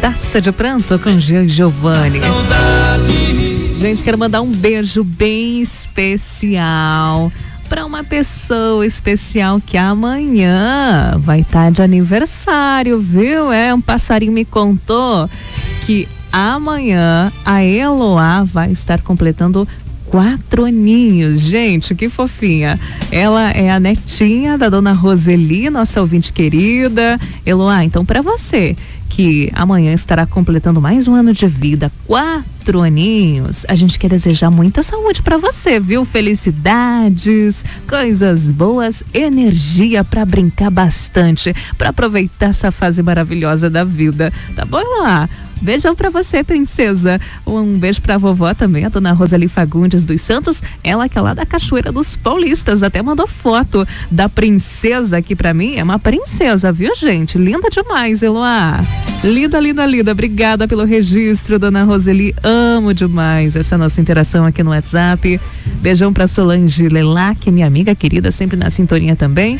Taça de Pranto com Giovanni. Gente, quero mandar um beijo bem especial para uma pessoa especial que amanhã vai estar de aniversário, viu? Um passarinho me contou que amanhã a Eloá vai estar completando 4 aninhos, gente, que fofinha. Ela é a netinha da dona Roseli, nossa ouvinte querida. Eloá, então para você que amanhã estará completando mais um ano de vida, 4 aninhos, a gente quer desejar muita saúde para você, viu? Felicidades, coisas boas, energia para brincar bastante, para aproveitar essa fase maravilhosa da vida, tá bom, Eloá? Beijão pra você, princesa. Um beijo pra vovó também, a dona Roseli Fagundes dos Santos, ela que é lá da Cachoeira dos Paulistas, até mandou foto da princesa aqui pra mim. É uma princesa, viu, gente? Linda demais, Eloá. Linda, linda, linda. Obrigada pelo registro, dona Roseli. Amo demais essa nossa interação aqui no WhatsApp. Beijão pra Solange Lelac, minha amiga querida, sempre na sintonia também.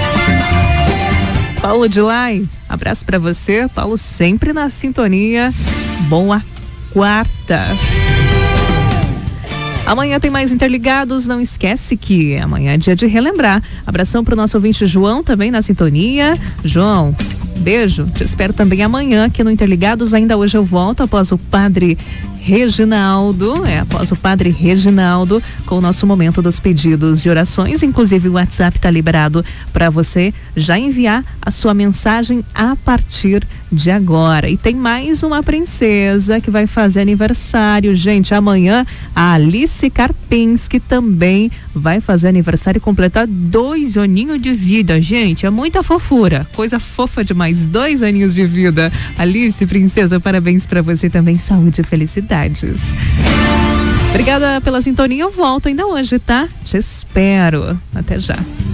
Paulo Dilay, abraço pra você. Paulo sempre na sintonia. Boa quarta. Amanhã tem mais Interligados, não esquece que amanhã é dia de relembrar. Abração pro nosso ouvinte João, também na sintonia. João, beijo, te espero também amanhã aqui no Interligados. Ainda hoje eu volto após o Padre Reginaldo, com o nosso momento dos pedidos de orações. Inclusive o WhatsApp tá liberado para você já enviar a sua mensagem a partir de agora. E tem mais uma princesa que vai fazer aniversário, gente, amanhã, a Alice Karpinski também vai fazer aniversário e completar 2 aninhos de vida, gente, é muita fofura, coisa fofa demais, 2 aninhos de vida. Alice, princesa, parabéns para você também, saúde e felicidade. Obrigada pela sintonia, eu volto ainda hoje, tá? Te espero. Até já.